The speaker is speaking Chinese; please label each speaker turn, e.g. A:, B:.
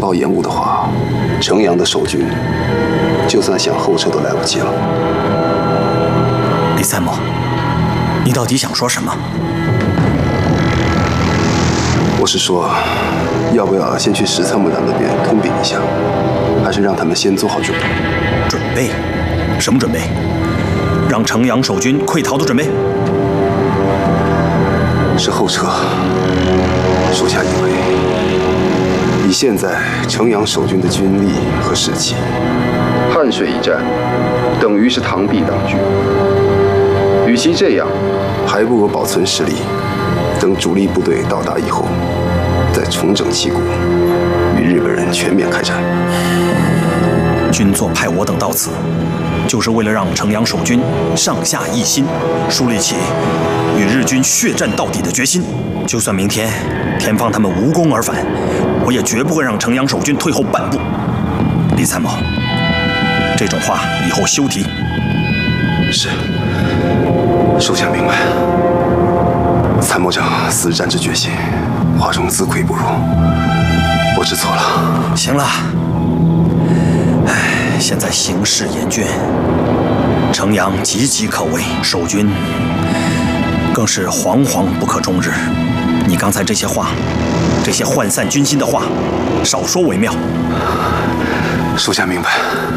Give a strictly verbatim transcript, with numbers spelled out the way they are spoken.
A: 报延误的话，城阳的守军就算想后撤都来不及了。
B: 李参谋，你到底想说什么？
A: 我是说，要不要先去石参谋长那边通禀一下，还是让他们先做好准备？
B: 准备？什么准备？让城阳守军溃逃的准备？
A: 是后撤。属下以为，以现在城阳守军的军力和士气，汉水一战等于是螳臂当车。与其这样，还不如保存实力，等主力部队到达以后，再重整旗鼓，与日本人全面开战。
B: 军座派我等到此，就是为了让城阳守军上下一心，树立起与日军血战到底的决心。就算明天田方他们无功而返，我也绝不会让城阳守军退后半步。李参谋，这种话以后休提。
A: 是，属下明白。参谋长死战之决心，华中自愧不如，我知错了。
B: 行了，唉，现在形势严峻，城阳岌岌可危，守军更是惶惶不可终日。你刚才这些话，这些涣散军心的话，少说为妙。
A: 属下明白。